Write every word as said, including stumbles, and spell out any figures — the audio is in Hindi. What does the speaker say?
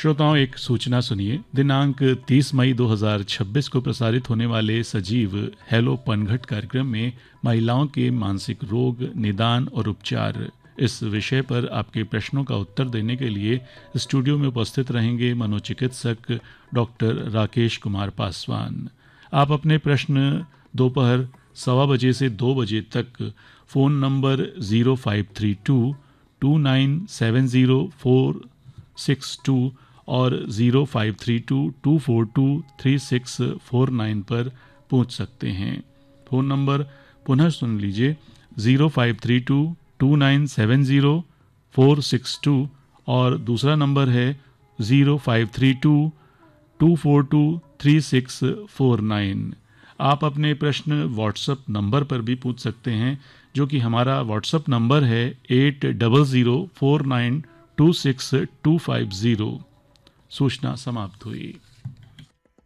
श्रोताओं, एक सूचना सुनिए। दिनांक तीस मई दो हज़ार छब्बीस को प्रसारित होने वाले सजीव हेलो पनघट कार्यक्रम में महिलाओं के मानसिक रोग, निदान और उपचार इस विषय पर आपके प्रश्नों का उत्तर देने के लिए स्टूडियो में उपस्थित रहेंगे मनोचिकित्सक डॉक्टर राकेश कुमार पासवान। आप अपने प्रश्न दोपहर सवा बजे से दो बजे तक phone number zero five three to to nine seven zero four six to और zero five three to to four to three six four nine पर पूछ सकते हैं। फ़ोन नंबर पुनः सुन लीजिए, zero five three to to nine seven zero four six to और दूसरा नंबर है zero five three to to four to three six four nine. आप अपने प्रश्न व्हाट्सएप नंबर पर भी पूछ सकते हैं, जो कि हमारा व्हाट्सएप नंबर है eight double zero four nine to six to five zero. सूचना समाप्त हुई।